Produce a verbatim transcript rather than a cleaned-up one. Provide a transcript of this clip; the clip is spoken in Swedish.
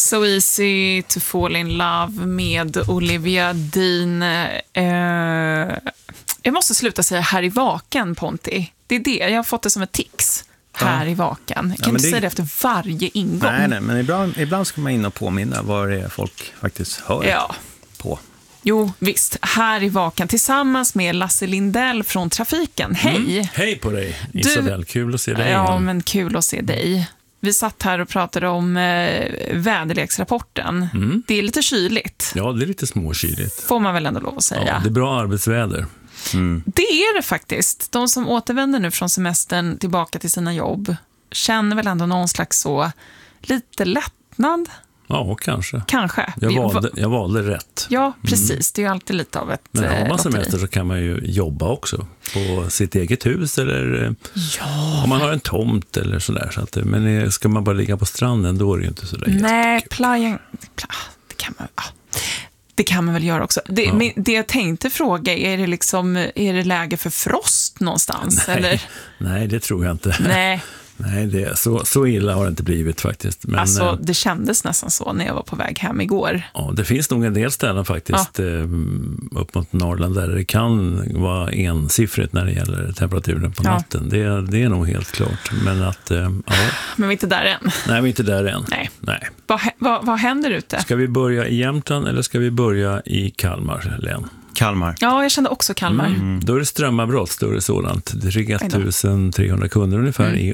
So easy to fall in love med Olivia Dean. Eh, jag måste sluta säga här i vaken, Ponti. Det är det, jag har fått det som ett tics. Här ja. i vaken. Jag kan ja, inte det... säga det efter varje ingång. Nej, nej, men ibland, ibland ska man in och påminna vad det är folk faktiskt hör ja. på. Jo, visst. Här i vaken tillsammans med Lasse Lindell från Trafiken. Hej! Mm. Hej på dig, Isabel. Du... Kul att se dig. Ja, men kul att se dig. Vi satt här och pratade om eh, väderleksrapporten. Mm. Det är lite kyligt. Ja, det är lite småkyligt. Får man väl ändå lov att säga. Ja, det är bra arbetsväder. Mm. Det är det faktiskt. De som återvänder nu från semestern tillbaka till sina jobb känner väl ändå någon slags så lite lättnad. Ja, kanske. Kanske. Jag valde, jag valde rätt. Ja, precis. Mm. Det är ju alltid lite av ett Men har man semester lotteri. Så kan man ju jobba också på sitt eget hus eller ja. om man har en tomt eller sådär. Så att, men ska man bara ligga på stranden då är det ju inte sådär. Nej, plajen, det kan man ja. Det kan man väl göra också. Det, ja. det jag tänkte fråga, är det liksom är det läge för frost någonstans? Nej, eller? nej det tror jag inte. Nej. Nej, det är så, så illa har det inte blivit faktiskt. Men, alltså, det kändes nästan så när jag var på väg hem igår. Ja, det finns nog en del ställen faktiskt ja. upp mot Norrland där det kan vara ensiffrigt när det gäller temperaturen på natten. Ja. Det, det är nog helt klart. Men, att, ja. Men vi är inte där än. Nej, vi är inte där än. Nej. Nej. Vad, vad, vad händer ute? Ska vi börja i Jämtland eller ska vi börja i Kalmar län? Kalmar. Ja, jag kände också Kalmar. Mm. Då är det strömavbrott, då är det sådant. Det är ett tusen trehundra kunder ungefär mm. i